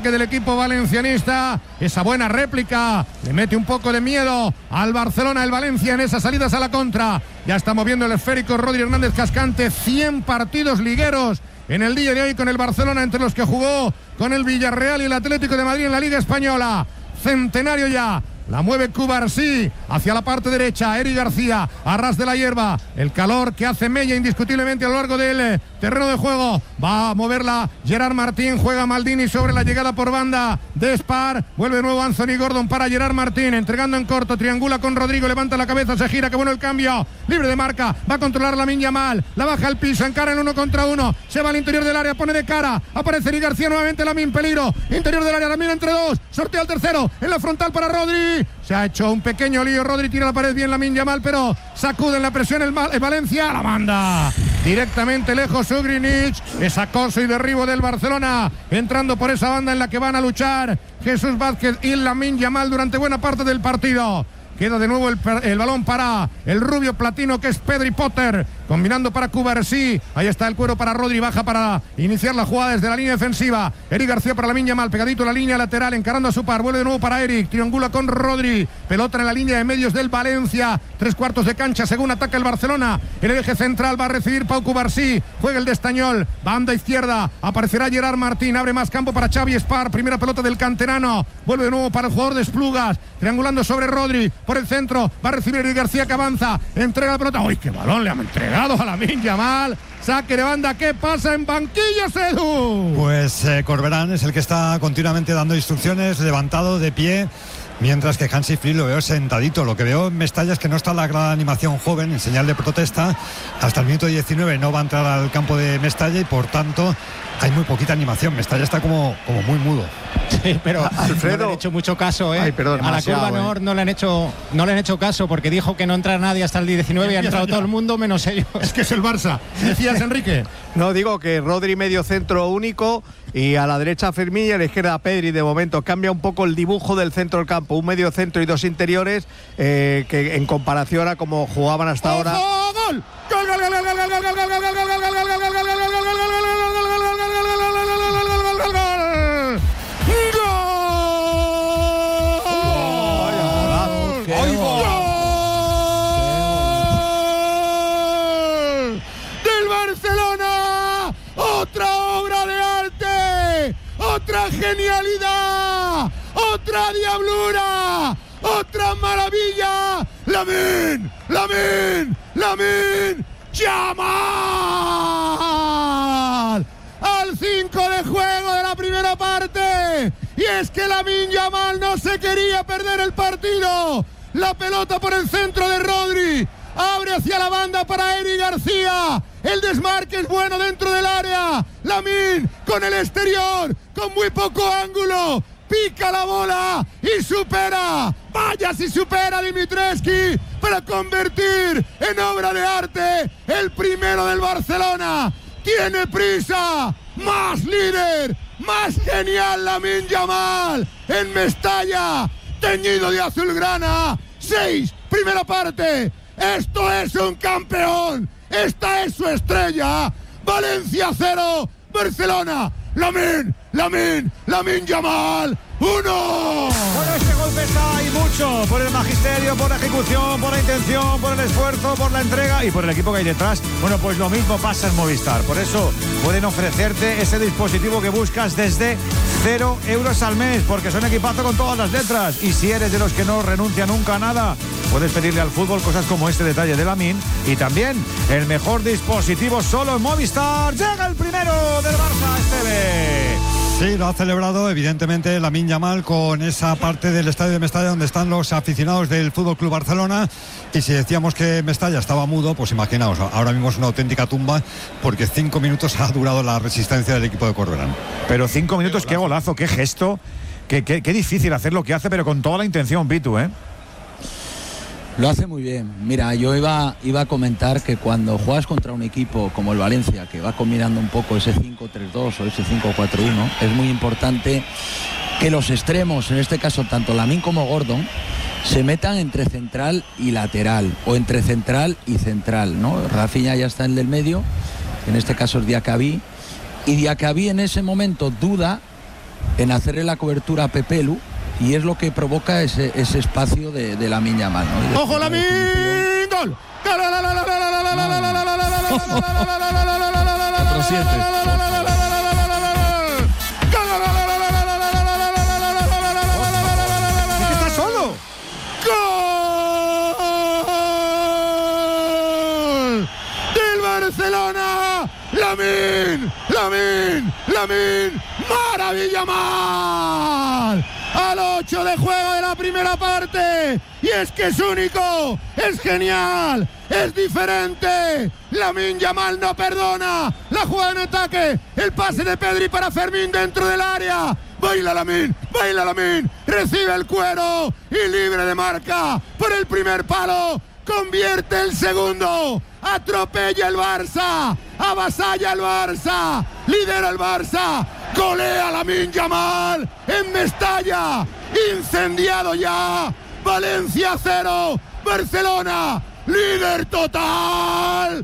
ataque del equipo valencianista. Esa buena réplica le mete un poco de miedo al Barcelona, el Valencia, en esas salidas a la contra. Ya está moviendo el esférico Rodri Hernández Cascante. 100 partidos ligueros en el día de hoy con el Barcelona, entre los que jugó con el Villarreal y el Atlético de Madrid en la Liga Española. Centenario ya. La mueve Cubarsí hacia la parte derecha. Eric García, a ras de la hierba. El calor que hace mella indiscutiblemente a lo largo del terreno de juego. Va a moverla Gerard Martín. Juega Maldini sobre la llegada por banda de Spar. Vuelve de nuevo Anthony Gordon para Gerard Martín. Entregando en corto. Triangula con Rodrigo. Levanta la cabeza. Se gira. Qué bueno el cambio. Libre de marca. Va a controlar Lamine Yamal. La baja al piso. Encara en 1 contra 1. Se va al interior del área. Pone de cara. Aparece Eric García nuevamente. Lamine, peligro. Interior del área. Lamine entre 2. Sortea el tercero. En la frontal para Rodri. Se ha hecho un pequeño lío. Rodri tira la pared bien Lamine Yamal, pero sacude en la presión el Valencia. La manda directamente lejos Ugrinic. Es acoso y derribo del Barcelona. Entrando por esa banda en la que van a luchar Jesús Vázquez y Lamine Yamal durante buena parte del partido. Queda de nuevo el balón para el rubio platino que es Pedri Potter, combinando para Cubarsí. Ahí está el cuero para Rodri, baja para iniciar la jugada desde la línea defensiva. Eric García para Lamine Yamal, pegadito a la línea lateral, encarando a su par. Vuelve de nuevo para Eric, triangula con Rodri. Pelota en la línea de medios del Valencia. 3/4 de cancha según ataca el Barcelona. En el eje central va a recibir Pau Cubarsí. Juega el de Estañol, banda izquierda. Aparecerá Gerard Martín, abre más campo para Xavi Spar. Primera pelota del canterano. Vuelve de nuevo para el jugador de Esplugas, triangulando sobre Rodri. Por el centro, va a recibir Eric García que avanza, entrega la pelota. ¡Uy, qué balón le han entregado a Lamine Yamal! Saque de banda, ¿qué pasa en banquillos, Edu? Pues Corberán es el que está continuamente dando instrucciones, levantado de pie, mientras que Hansi Flick lo veo sentadito. Lo que veo en Mestalla es que no está la gran animación joven, en señal de protesta. Hasta el minuto 19 no va a entrar al campo de Mestalla y por tanto hay muy poquita animación. Mestalla está como muy mudo. Sí, pero Alfredo, no le han hecho mucho caso, ¿eh? Ay, perdón, a la curva no le han hecho caso, porque dijo que no entra nadie hasta el 19 y ha entrado todo el mundo menos ellos. Es que es el Barça. ¿Decías, Enrique? No, digo que Rodri medio centro único y a la derecha Fermín y a la izquierda Pedri. De momento cambia un poco el dibujo del centro del campo, un medio centro y 2 interiores, que en comparación a como jugaban hasta ahora. ¡Gol! ¡Gol, gol, gol, gol, gol, gol, gol, gol, gol, gol, gol, gol, gol, gol, gol, otra genialidad, otra diablura, otra maravilla. Lamine Yamal al 5 de juego de la primera parte, y es que Lamine Yamal no se quería perder el partido. La pelota por el centro de Rodri, abre hacia la banda para Eric García. El desmarque es bueno dentro del área. Lamine con el exterior, con muy poco ángulo, pica la bola y supera. Vaya si supera Dimitrescu para convertir en obra de arte el primero del Barcelona. Tiene prisa, más líder, más genial Lamine Yamal en Mestalla, teñido de azulgrana. 6, primera parte. Esto es un campeón. Esta es su estrella. Valencia 0, Barcelona. Lamine Yamal 1. Bueno, este golpe está ahí mucho por el magisterio, por la ejecución, por la intención, por el esfuerzo, por la entrega y por el equipo que hay detrás. Bueno, pues lo mismo pasa en Movistar. Por eso pueden ofrecerte ese dispositivo que buscas desde 0 euros al mes, porque son equipazo con todas las letras. Y si eres de los que no renuncia nunca a nada, puedes pedirle al fútbol cosas como este detalle de Lamine. Y también el mejor dispositivo solo en Movistar. Llega el primero del Barça, Esteve. Sí, lo ha celebrado evidentemente Lamine Yamal con esa parte del estadio de Mestalla donde están los aficionados del FC Barcelona. Y si decíamos que Mestalla estaba mudo, pues imaginaos, ahora mismo es una auténtica tumba, porque 5 minutos ha durado la resistencia del equipo de Corberán. Pero 5 minutos, qué golazo, qué gesto, qué difícil hacer lo que hace, pero con toda la intención, Pitu, ¿eh? Lo hace muy bien. Mira, yo iba a comentar que cuando juegas contra un equipo como el Valencia, que va combinando un poco ese 5-3-2 o ese 5-4-1, es muy importante que los extremos, en este caso tanto Lamine como Gordon, se metan entre central y lateral, o entre central y central, ¿no? Rafinha ya está en el del medio, en este caso es Diacabí, y Diacabí en ese momento duda en hacerle la cobertura a Pepelu, y es lo que provoca ese espacio de Lamine Yamal, ¿no? ¡Ojo, Lamine! ¡Gol! Otro 7. ¿Está solo? ¡Gol! ¡Del Barcelona! ¡Lamine! ¡Maravilla mal! Al 8 de juego de la primera parte. Y es que es único, es genial, es diferente. Lamine Yamal no perdona. La jugada en ataque, el pase de Pedri para Fermín dentro del área. Baila Lamine. Recibe el cuero y libre de marca por el primer palo. Convierte el segundo. Atropella el Barça. Avasalla el Barça. Lidera el Barça. Golea Lamine Yamal en Mestalla. Incendiado ya. Valencia 0. Barcelona líder total.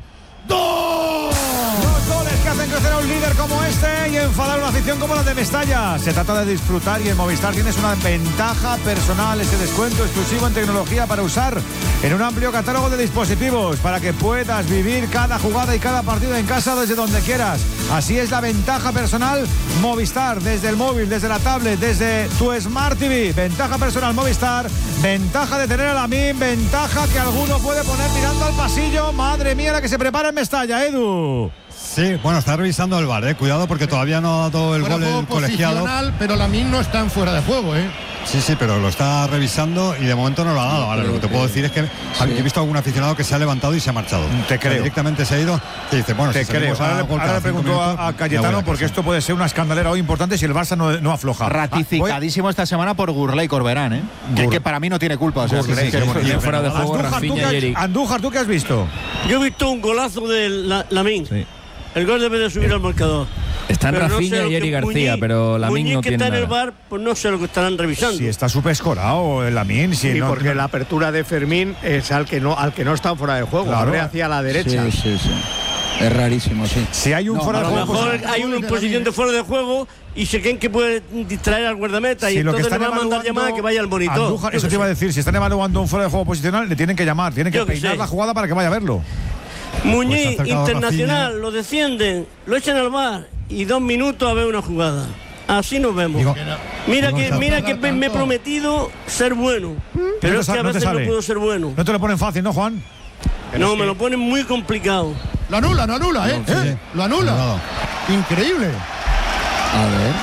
2. Los goles que hacen crecer a un líder como este y enfadar a una afición como la de Mestalla. Se trata de disfrutar y en Movistar tienes una ventaja personal, ese descuento exclusivo en tecnología para usar en un amplio catálogo de dispositivos para que puedas vivir cada jugada y cada partido en casa desde donde quieras. Así es la ventaja personal Movistar, desde el móvil, desde la tablet, desde tu Smart TV. Ventaja personal Movistar, ventaja de tener a Lamine, ventaja que alguno puede poner mirando al pasillo. Madre mía, la que se prepara en Mestalla, Edu. Sí, bueno, está revisando el VAR, cuidado porque todavía no ha dado el gol el colegiado. Pero Lamine no está en fuera de juego, Sí, pero lo está revisando y de momento no lo ha dado. Ahora lo que te puedo decir es que he visto a algún aficionado que se ha levantado y se ha marchado. Te creo. Directamente se ha ido y dice, bueno, te creo. Ahora le pregunto a Cayetano porque esto puede ser una escandalera hoy importante si el Barça no afloja. Ratificadísimo esta semana por Gurley Corberán, que para mí no tiene culpa. O sea, fuera de juego Rafinha y Eric. Andújar, ¿tú qué has visto? Yo he visto un golazo de Lamine. Sí. El gol debe de subir al marcador. Están Rafinha y Eric García, pero Lamine no tiene nada. Que está en el nada. VAR, pues no sé lo que estarán revisando. Si está súper escorado el Lamine. Sí, porque la apertura de Fermín es al que no está fuera de juego. Claro. Abre hacia la derecha. Sí. Es rarísimo, sí. Si hay un fuera de juego, a lo mejor hay una posición de fuera de juego y se creen que puede distraer al guardameta y entonces le va a mandar llamada que vaya al monitor. Andújar, eso te iba a decir, si están evaluando un fuera de juego posicional, le tienen que llamar, tienen que peinar la jugada para que vaya a verlo. Muñiz, Internacional, lo descienden, lo echan al VAR y 2 minutos a ver una jugada. Así nos vemos. Mira que me he prometido ser bueno, pero es que a veces no puedo ser bueno. No te lo ponen fácil, ¿no, Juan? No, me lo ponen muy complicado. Lo anula, Sí. Lo anula. Increíble. A ver.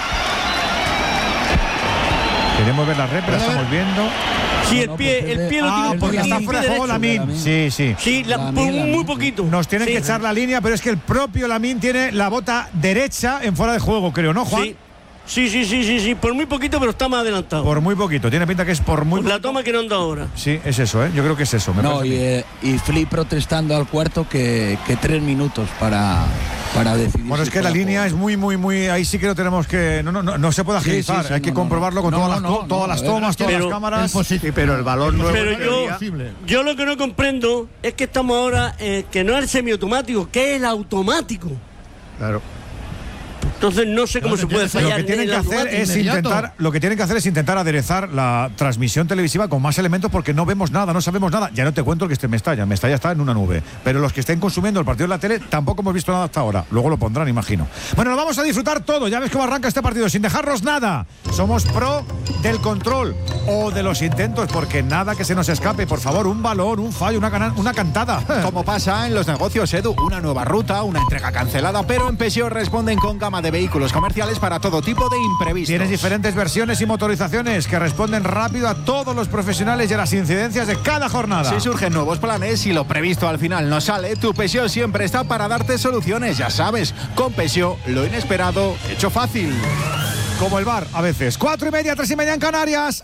Queremos ver la repra, estamos viendo. Sí, el pie lo tiene porque está fuera de juego Lamine. Sí. Sí, muy poquito. Nos tienen que echar la línea, pero es que el propio Lamine tiene la bota derecha en fuera de juego, creo, ¿no, Juan? Sí, por muy poquito, pero está más adelantado. Por muy poquito, tiene pinta que es por muy poquito. La toma que no anda ahora. Sí, es eso, yo creo que es eso. Y Flick protestando al cuarto que 3 minutos para decidir. Bueno, es que la línea es muy, ahí sí que lo tenemos que no se puede agilizar, hay que comprobarlo con todas las tomas, todas las cámaras. Sí, pero el balón nuevo. Pero yo lo que no comprendo es que estamos ahora que no es el semiautomático, que es el automático. Claro. Entonces no sé cómo se puede fallar. Lo que tienen que hacer es intentar aderezar la transmisión televisiva con más elementos porque no vemos nada, no sabemos nada. Ya no te cuento el que esté en Mestalla. Mestalla está en una nube. Pero los que estén consumiendo el partido en la tele tampoco hemos visto nada hasta ahora. Luego lo pondrán, imagino. Bueno, lo vamos a disfrutar todo. Ya ves cómo arranca este partido sin dejarnos nada. Somos pro del control o de los intentos porque nada que se nos escape. Por favor, un balón, un fallo, una cantada. Como pasa en los negocios, Edu. Una nueva ruta, una entrega cancelada, pero en Peugeot responden con gama de vehículos comerciales para todo tipo de imprevistos. Tienes diferentes versiones y motorizaciones que responden rápido a todos los profesionales y a las incidencias de cada jornada. Si surgen nuevos planes y lo previsto al final no sale, tu Peugeot siempre está para darte soluciones. Ya sabes, con Peugeot lo inesperado hecho fácil. Como el VAR a veces. 4:30, 3:30 en Canarias.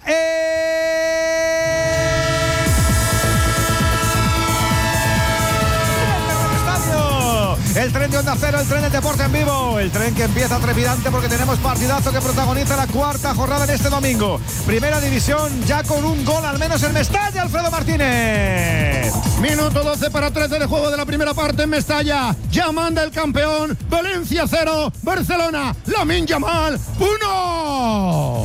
El tren de Onda Cero, el tren del deporte en vivo. El tren que empieza trepidante porque tenemos partidazo que protagoniza la cuarta jornada en este domingo. Primera división ya con un gol al menos en Mestalla, Alfredo Martínez. Minuto 12 para 13 de juego de la primera parte en Mestalla. Ya manda el campeón. Valencia 0, Barcelona, Lamine Yamal 1.